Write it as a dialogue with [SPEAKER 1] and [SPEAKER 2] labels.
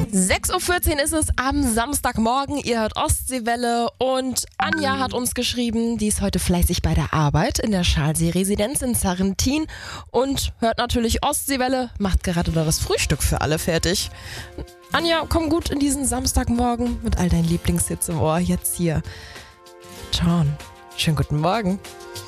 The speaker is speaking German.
[SPEAKER 1] 6:14 Uhr ist es am Samstagmorgen. Ihr hört Ostseewelle und Anja hat uns geschrieben, die ist heute fleißig bei der Arbeit in der Schalsee-Residenz in Sarrentin und hört natürlich Ostseewelle, macht gerade da das Frühstück für alle fertig. Anja, komm gut in diesen Samstagmorgen mit all deinen Lieblingshits im Ohr. Jetzt hier John. Schönen guten Morgen.